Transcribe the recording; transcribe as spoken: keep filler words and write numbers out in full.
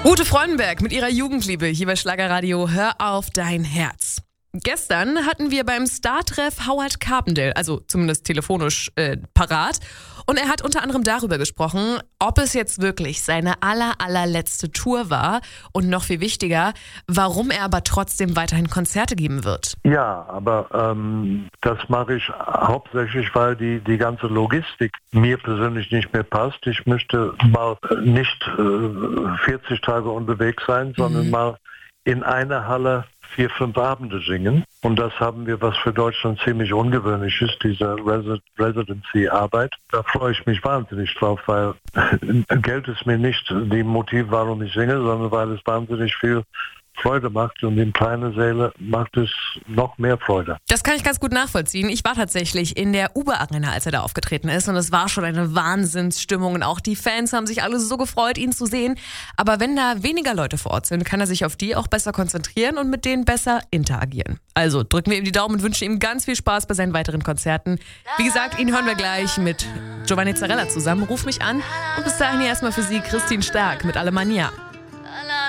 Ute Freudenberg mit ihrer Jugendliebe hier bei Schlagerradio Hör auf dein Herz. Gestern hatten wir beim Star-Treff Howard Carpendale, also zumindest telefonisch äh, parat. Und er hat unter anderem darüber gesprochen, ob es jetzt wirklich seine aller, allerletzte Tour war. Und noch viel wichtiger, warum er aber trotzdem weiterhin Konzerte geben wird. Ja, aber ähm, das mache ich hauptsächlich, weil die, die ganze Logistik mir persönlich nicht mehr passt. Ich möchte mal nicht äh, vierzig Tage unterwegs sein, sondern Mhm. mal in einer Halle vier, fünf Abende singen. Und das haben wir, was für Deutschland ziemlich ungewöhnlich ist, diese Resi- Residency-Arbeit. Da freue ich mich wahnsinnig drauf, weil Geld ist mir nicht die Motiv, warum ich singe, sondern weil es wahnsinnig viel Freude macht, und in kleine Säle macht es noch mehr Freude. Das kann ich ganz gut nachvollziehen. Ich war tatsächlich in der Uber Arena, als er da aufgetreten ist, und es war schon eine Wahnsinnsstimmung und auch die Fans haben sich alle so gefreut, ihn zu sehen. Aber wenn da weniger Leute vor Ort sind, kann er sich auf die auch besser konzentrieren und mit denen besser interagieren. Also drücken wir ihm die Daumen und wünschen ihm ganz viel Spaß bei seinen weiteren Konzerten. Wie gesagt, ihn hören wir gleich mit Giovanni Zarella zusammen. Ruf mich an und bis dahin hier erstmal für Sie Christine Stark mit Alemannia.